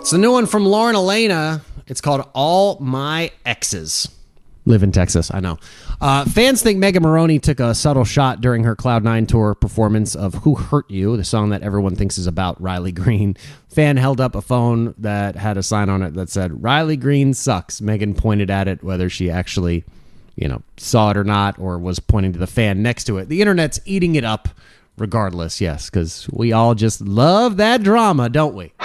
It's a new one from Lauren Elena. It's called All My Exes. Live in Texas, I know. Fans think Megan Moroney took a subtle shot during her Cloud9 tour performance of Who Hurt You, the song that everyone thinks is about Riley Green. Fan held up a phone that had a sign on it that said, Riley Green sucks. Megan pointed at it, whether she actually, saw it or not, or was pointing to the fan next to it. The internet's eating it up regardless, yes, because we all just love that drama, don't we?